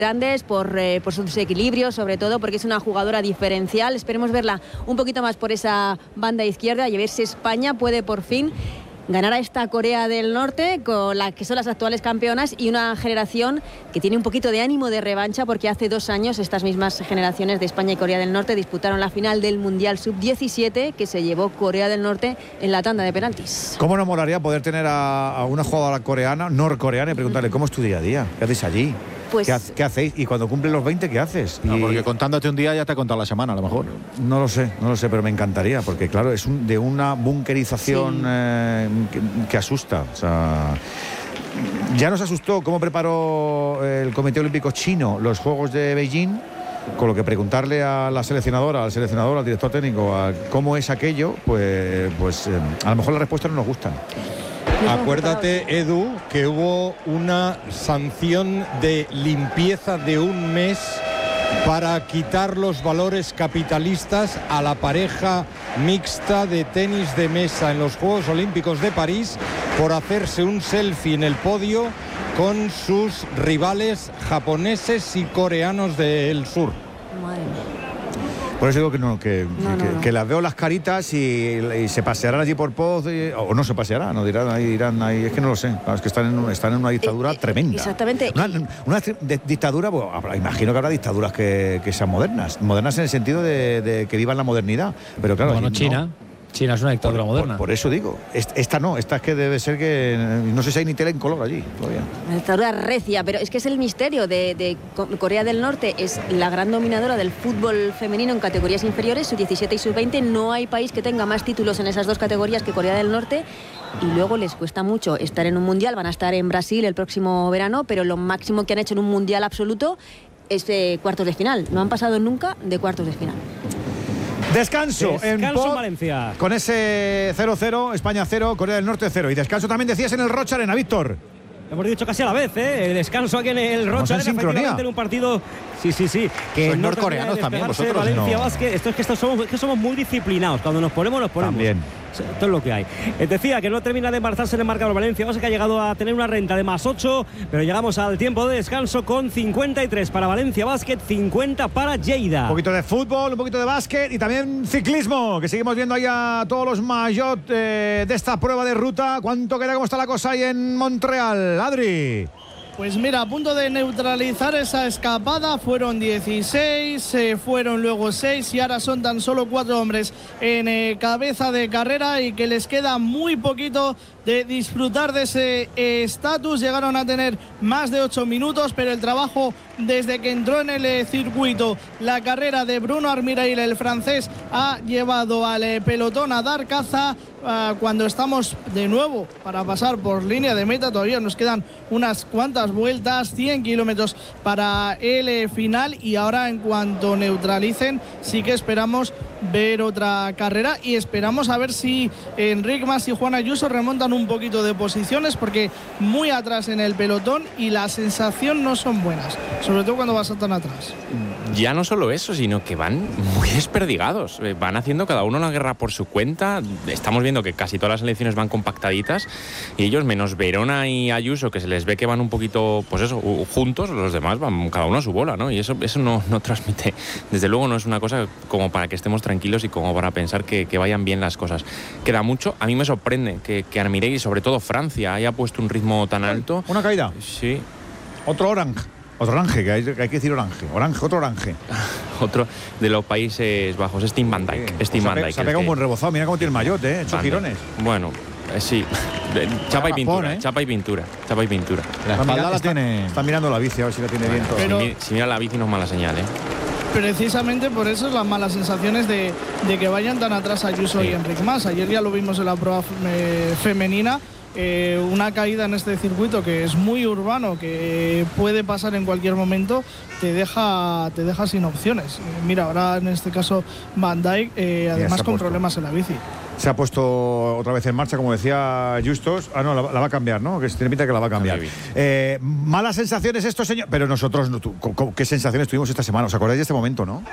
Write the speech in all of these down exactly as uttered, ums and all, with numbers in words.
grandes, por, eh, por sus equilibrios, sobre todo porque es una jugadora diferencial. Esperemos verla un poquito más por esa banda izquierda y a ver si España puede por fin ganar a esta Corea del Norte, con la que son las actuales campeonas, y una generación que tiene un poquito de ánimo de revancha, porque hace dos años estas mismas generaciones de España y Corea del Norte disputaron la final del Mundial sub diecisiete que se llevó Corea del Norte en la tanda de penaltis. ¿Cómo nos molaría poder tener a, a una jugadora coreana, norcoreana, y preguntarle cómo es tu día a día? ¿Qué hacéis allí? Pues, ¿Qué, ¿Qué hacéis? Y cuando cumplen los veinte, ¿qué haces? No, y... porque contándote un día ya te ha contado la semana, a lo mejor. No lo sé, no lo sé, pero me encantaría, porque claro, es un, de una bunkerización sí. eh, que, que asusta. O sea, ya nos asustó cómo preparó el Comité Olímpico Chino los Juegos de Beijing, con lo que preguntarle a la seleccionadora, al seleccionador, al director técnico, a cómo es aquello, pues, pues eh, a lo mejor las respuestas no nos gustan. Acuérdate, Edu, que hubo una sanción de limpieza de un mes para quitar los valores capitalistas a la pareja mixta de tenis de mesa en los Juegos Olímpicos de París por hacerse un selfie en el podio con sus rivales japoneses y coreanos del sur. Madre mía. Por eso digo que no, que, no, que, no, no. que las veo las caritas y, y se pasearán allí por Poz, y, o no se pasearán, no dirán ahí, dirán ahí, es que no lo sé, claro, es que están en, están en una dictadura eh, eh, tremenda. Exactamente. Una, una de, dictadura, bueno, imagino que habrá dictaduras que, que sean modernas, modernas en el sentido de, de que vivan la modernidad, pero claro. Bueno, no. China. China es una dictadura por, moderna. Por, por eso digo, esta no, esta es que debe ser que no sé si hay ni tele en color allí todavía. Una dictadura recia, pero es que es el misterio de, de Corea del Norte, es la gran dominadora del fútbol femenino en categorías inferiores, sub diecisiete y sub veinte. No hay país que tenga más títulos en esas dos categorías que Corea del Norte, y luego les cuesta mucho estar en un mundial. Van a estar en Brasil el próximo verano, pero lo máximo que han hecho en un mundial absoluto es eh, cuartos de final. No han pasado nunca de cuartos de final. Descanso, descanso en, en Valencia. Con ese cero cero, España cero, Corea del Norte cero. Y descanso también decías en el Rocha Arena, Víctor. Hemos dicho casi a la vez, ¿eh? El descanso aquí en el Rocha Arena, efectivamente, en un partido. Sí, sí, sí. Que Sois no norcoreanos también, vosotros. Valencia No. Basket. Esto es que, estos somos, es que somos muy disciplinados. Cuando nos ponemos, nos ponemos. También. Esto es lo que hay. Eh, decía que no termina de embarazarse en el marcador Valencia Basket, que ha llegado a tener una renta de más ocho, pero llegamos al tiempo de descanso con cincuenta y tres para Valencia Basket, cincuenta para Lleida. Un poquito de fútbol, un poquito de básquet y también ciclismo, que seguimos viendo ahí a todos los maillot eh, de esta prueba de ruta. ¿Cuánto queda? ¿Cómo está la cosa ahí en Montreal? Adri. Pues mira, a punto de neutralizar esa escapada, fueron dieciséis, eh, fueron luego seis y ahora son tan solo cuatro hombres en eh, cabeza de carrera, y que les queda muy poquito de disfrutar de ese estatus. Eh, Llegaron a tener más de ocho minutos, pero el trabajo desde que entró en el eh, circuito la carrera de Bruno Armirail, el francés, ha llevado al eh, pelotón a dar caza. Uh, cuando estamos de nuevo para pasar por línea de meta, todavía nos quedan unas cuantas vueltas, cien kilómetros para el eh, final, y ahora en cuanto neutralicen sí que esperamos ver otra carrera, y esperamos a ver si Enric Mas y Juan Ayuso remontan un poquito de posiciones, porque muy atrás en el pelotón y la sensación no son buenas, sobre todo cuando vas tan atrás. Ya no solo eso, sino que van muy desperdigados, van haciendo cada uno la guerra por su cuenta. Estamos viendo que casi todas las elecciones van compactaditas, y ellos, menos Verona y Ayuso, que se les ve que van un poquito, pues eso, juntos, los demás van cada uno a su bola, ¿no? Y eso, eso no, no transmite, desde luego no es una cosa como para que estemos tranquilos y como para pensar que, que vayan bien las cosas. Queda mucho. A mí me sorprende que, que Armirail y sobre todo Francia haya puesto un ritmo tan alto. Una caída. Sí. Otro orange. Otro orange, que hay, que hay que decir orange. Orange, otro orange. Otro de los Países Bajos, Steve Van Dijk. Sí. Steve Se, Van Dijk, se ha pegado un buen rebozado. Mira cómo tiene el maillot, ¿eh? Hecho girones. Bueno, eh, sí. Chapa y pintura, Japón, ¿eh? chapa y pintura. Chapa y pintura. La espalda la tiene. Está mirando la bici, a ver si la tiene bien todo. Pero, si, si mira la bici no es mala señal, ¿eh? Precisamente por eso es las malas sensaciones de, de que vayan tan atrás Ayuso sí. y Enric Mas. Ayer ya lo vimos en la prueba eh, femenina. Eh, una caída en este circuito que es muy urbano, que puede pasar en cualquier momento, te deja te deja sin opciones. Eh, mira, ahora en este caso Van Dijk, eh, además con problemas en la bici. Se ha puesto otra vez en marcha, como decía Justos. Ah, no, la, la va a cambiar, ¿no? Que tiene pinta que la va a cambiar. Eh, malas sensaciones esto, señor. Pero nosotros, no, tú, ¿qué sensaciones tuvimos esta semana? ¿Os acordáis de este momento, no?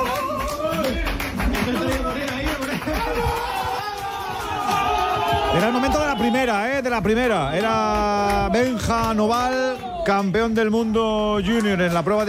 Era el momento de la primera, ¿eh? De la primera. Era Benja Noval, campeón del mundo junior en la prueba de